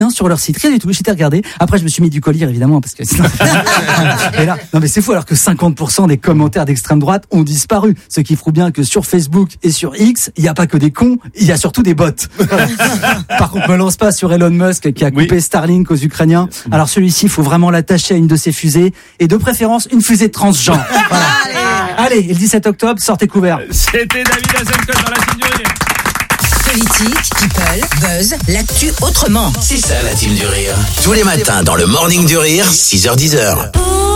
sur leur site, rien du tout. J'étais regardé. Après, je me suis mis du collier, évidemment, parce que sinon... Et là, non mais c'est fou, alors que 50% des commentaires d'extrême droite ont disparu. Ce qui prouve bien que sur Facebook et sur X, il n'y a pas que des cons, il y a surtout des bots. Par contre, me lance pas sur Elon Musk qui a coupé Starlink aux Ukrainiens. Alors celui-ci, il faut vraiment l'attacher à une de ses fusées, et de préférence une fusée transgenre. Voilà. Allez, le 17 octobre, sortez couverts. C'était David Azencott dans la team du rire. Politique, people, buzz, l'actu autrement. C'est ça la team du rire. Tous les matins dans le Morning du Rire, 6h-10h.